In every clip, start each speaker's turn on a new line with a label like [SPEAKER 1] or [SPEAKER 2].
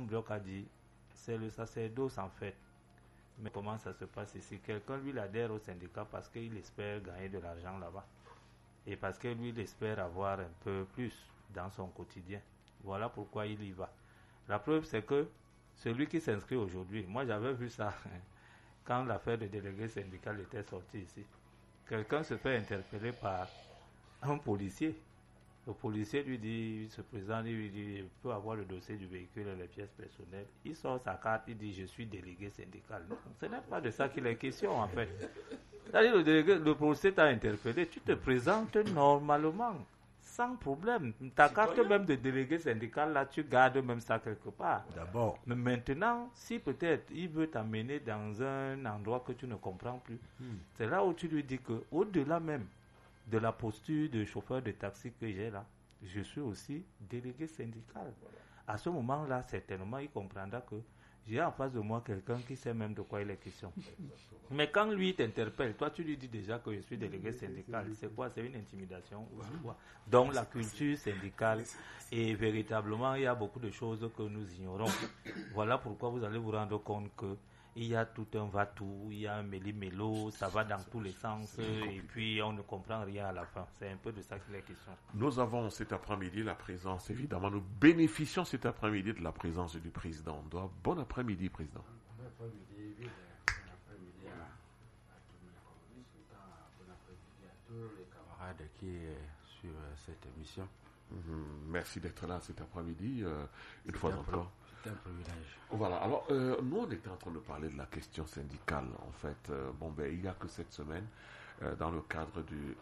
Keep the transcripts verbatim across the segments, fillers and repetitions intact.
[SPEAKER 1] Bloc a dit, c'est le sacerdoce en fait. Mais comment ça se passe ici? Quelqu'un, lui, il adhère au syndicat parce qu'il espère gagner de l'argent là-bas. Et parce que lui, il espère avoir un peu plus dans son quotidien. Voilà pourquoi il y va. La preuve, c'est que celui qui s'inscrit aujourd'hui, moi j'avais vu ça quand l'affaire de délégué syndical était sortie ici. Quelqu'un se fait interpeller par un policier. Le policier lui dit, ce président lui dit, il peut avoir le dossier du véhicule et les pièces personnelles. Il sort sa carte, il dit, je suis délégué syndical. Non, ce n'est pas de ça qu'il est question en fait. C'est-à-dire, le, délégué, le policier t'a interpellé, tu te présentes normalement, sans problème. Ta carte même de délégué syndical, là, tu gardes même ça quelque part.
[SPEAKER 2] D'abord.
[SPEAKER 1] Mais maintenant, si peut-être il veut t'amener dans un endroit que tu ne comprends plus, hmm. c'est là où tu lui dis que, au-delà même de la posture de chauffeur de taxi que j'ai là, je suis aussi délégué syndical. Voilà. À ce moment-là, certainement, il comprendra que j'ai en face de moi quelqu'un qui sait même de quoi il est question. Mais quand lui t'interpelle, toi tu lui dis déjà que je suis délégué syndical. C'est quoi? C'est une intimidation ou c'est quoi? Donc la culture syndicale, et véritablement, il y a beaucoup de choses que nous ignorons. Voilà pourquoi vous allez vous rendre compte que il y a tout un va-tout, il y a un méli-mélo, ça va dans tous les sens, et puis on ne comprend rien à la fin. C'est un peu de ça qu'il est question.
[SPEAKER 3] Nous avons cet après-midi la présence, évidemment, nous bénéficions cet après-midi de la présence du président. Donc, bon après-midi, président.
[SPEAKER 2] Bon après-midi, bon après-midi à, à tous mes communistes, bon après-midi à tous les camarades qui sont sur cette émission.
[SPEAKER 3] Mmh, merci d'être là cet après-midi, euh, une fois encore.
[SPEAKER 2] C'est un privilège.
[SPEAKER 3] Voilà, alors euh, nous on était en train de parler de la question syndicale en fait. Euh, bon ben il n'y a que cette semaine, euh, dans le cadre du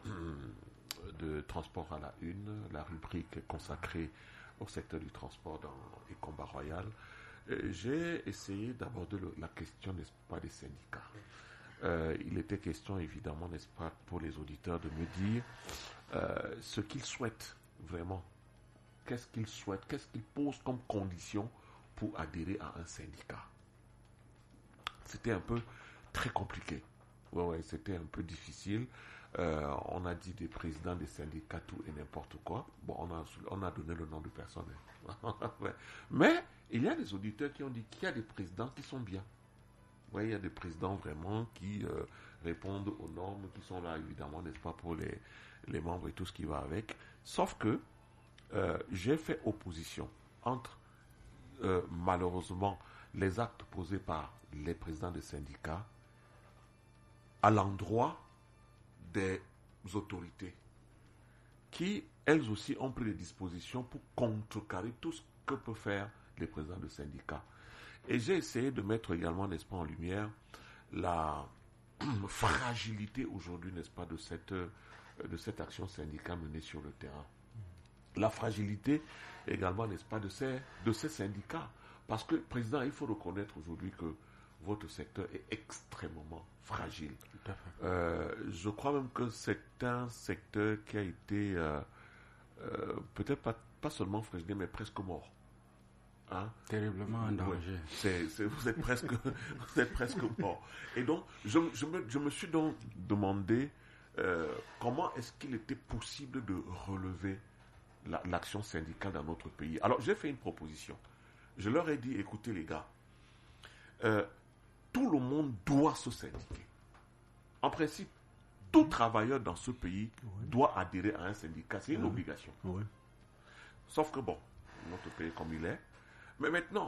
[SPEAKER 3] de transport à la une, la rubrique consacrée au secteur du transport dans les combats royaux, euh, j'ai essayé d'aborder le, la question, n'est-ce pas, des syndicats. Euh, il était question évidemment, n'est-ce pas, pour les auditeurs de me dire euh, ce qu'ils souhaitent vraiment. Qu'est-ce qu'ils souhaitent, qu'est-ce qu'ils posent comme condition pour adhérer à un syndicat. C'était un peu très compliqué. Ouais, ouais, c'était un peu difficile. Euh, on a dit des présidents des syndicats tout et n'importe quoi. Bon, on a, on a donné le nom de personne. Ouais. Mais il y a des auditeurs qui ont dit qu'il y a des présidents qui sont bien. Ouais, il y a des présidents vraiment qui euh, répondent aux normes, qui sont là évidemment, n'est-ce pas, pour les, les membres et tout ce qui va avec. Sauf que euh, j'ai fait opposition entre Euh, malheureusement les actes posés par les présidents des syndicats à l'endroit des autorités qui, elles aussi, ont pris des dispositions pour contrecarrer tout ce que peuvent faire les présidents de syndicats. Et j'ai essayé de mettre également, n'est-ce pas, en lumière la fragilité aujourd'hui, n'est-ce pas, de cette, de cette action syndicale menée sur le terrain. La fragilité également, n'est-ce pas, de ces, de ces syndicats. Parce que, président, il faut reconnaître aujourd'hui que votre secteur est extrêmement fragile.
[SPEAKER 2] Tout à fait.
[SPEAKER 3] Euh, je crois même que c'est un secteur qui a été euh, euh, peut-être pas, pas seulement fragile, mais presque mort. Hein?
[SPEAKER 2] Terriblement en danger.
[SPEAKER 3] Ouais, c'est, c'est, vous êtes presque, vous êtes presque mort. Et donc, je, je, me, je me suis donc demandé euh, comment est-ce qu'il était possible de relever La, l'action syndicale dans notre pays. Alors, j'ai fait une proposition. Je leur ai dit, écoutez les gars, euh, tout le monde doit se syndiquer. En principe, tout travailleur dans ce pays oui. doit adhérer à un syndicat. C'est une oui. obligation.
[SPEAKER 2] Oui.
[SPEAKER 3] Sauf que bon, notre pays comme il est. Mais maintenant,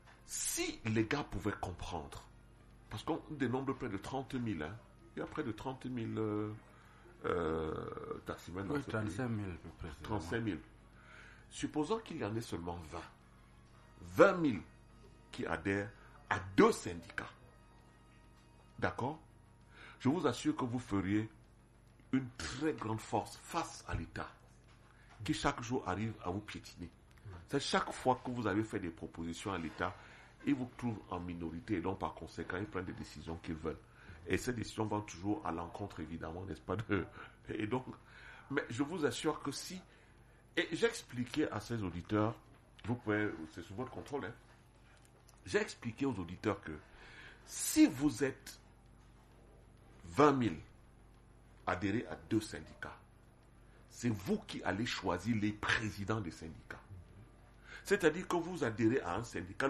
[SPEAKER 3] si les gars pouvaient comprendre, parce qu'on dénombre près de trente mille, hein, il y a près de trente mille... Euh, Euh, taximens dans
[SPEAKER 2] oui,
[SPEAKER 3] ce
[SPEAKER 2] trente-cinq mille,
[SPEAKER 3] pays. trente-cinq mille. Supposons qu'il y en ait seulement vingt. vingt mille qui adhèrent à deux syndicats. D'accord? Je vous assure que vous feriez une très grande force face à l'État qui chaque jour arrive à vous piétiner. C'est chaque fois que vous avez fait des propositions à l'État, ils vous trouvent en minorité et donc par conséquent, ils prennent des décisions qu'ils veulent. Et ces décisions vont toujours à l'encontre, évidemment, n'est-ce pas, de... Et donc, mais je vous assure que si... Et j'ai expliqué à ces auditeurs, vous pouvez, c'est sous votre contrôle, hein, j'ai expliqué aux auditeurs que si vous êtes vingt mille adhérés à deux syndicats, c'est vous qui allez choisir les présidents des syndicats. C'est-à-dire que vous adhérez à un syndicat,